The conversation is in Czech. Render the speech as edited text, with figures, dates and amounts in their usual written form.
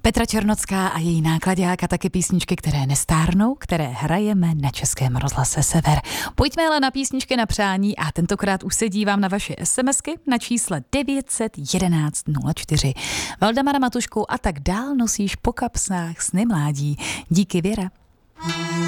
Petra Černocká a její náklaďák a taky písničky, které nestárnou, které hrajeme na Českém rozhlase Sever. Pojďme ale na písničky na přání a tentokrát už se dívám na vaše SMSky na čísle 911 04. Valdemara Matušku a tak dál nosíš po kapsách sny mládí. Díky, Věra.